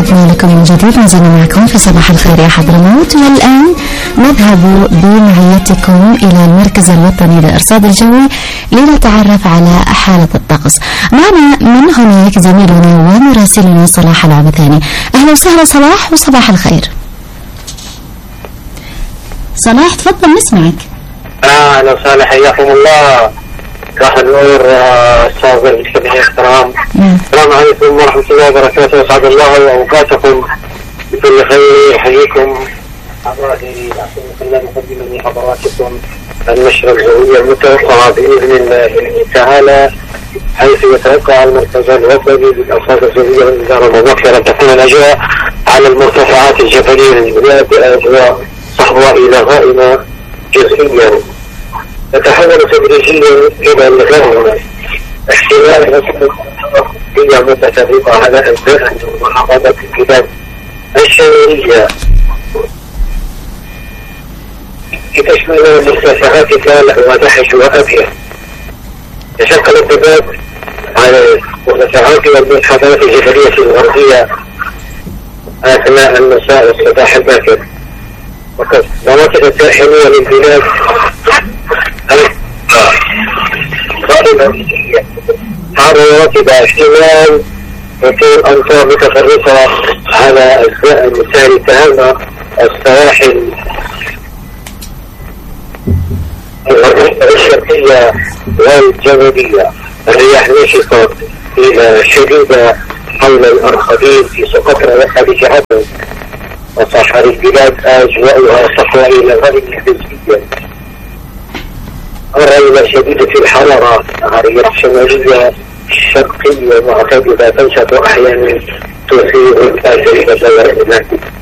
عدنا لكم من جديد، ما زلنا معكم في صباح الخير يا حضرموت. والآن نذهب بمعيتكم إلى المركز الوطني للإرصاد الجوي لنتعرف على حالة الطقس. معنا من هناك زميلنا ومراسلنا صلاح العبثاني. أهلا وسهلا صلاح وصباح الخير. صلاح تفضل نسمعك. أهلا وسهلا، حياكم الله. صباح النور أستاذ المستمعين الكرام. السلام عليكم ورحمة الله وبركاته. أسعد الله أوقاتكم بكل خير. يحييكم أعضائي الله مقدما لحضراتكم النشرة الجوية المتوقعة بإذن الله تعالى، حيث يتوقع المركز الوطني للأرصاد الجوية والإدارة المبكرة تكون الأجواء على المرتفعات الجبلية للبلاد بأجواء صحوة إلى غائمة جزئيا، تتحول تدريجيا إلى الغائمة. احتمال هي متفرقة على أجزاء ومحافظات البلاد الشمالية تشمل مرتفعات كامل ودحش وأبيض. تشكل الضباب على مرتفعات والمنحدرات الجبلية الغربية أثناء المساء والصباح الباكر. وقد مناطق الساحلية للبلاد راتب احتمال وكون أمطار متفرقة على أجزاء المسار تهامة السواحل الشرقية والجنوبية. الرياح نشطت إلى شديدة حول الأرخبيل في سقطرى وخليج عدن وصحراء البلاد أجواءها صحوة إلى غرب جزئيا. الرياح شديدة الحرارة العربية الشمالية الشرقية معتدلة تنشط أحيانا تثير الأجربة والإناث.